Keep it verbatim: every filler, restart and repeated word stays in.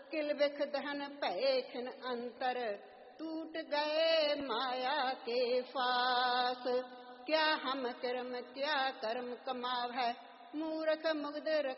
किल बिख दहन भय खिन अंतर, टूट गए माया के फास। क्या हम कर्म क्या कर्म कमाव है, मूर्ख मुग्ध